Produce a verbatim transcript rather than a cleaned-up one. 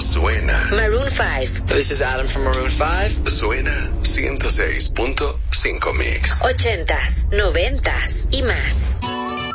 suena. Maroon five. This is Adam from Maroon five. Suena ciento seis punto cinco Mix. Ochentas, noventas y más.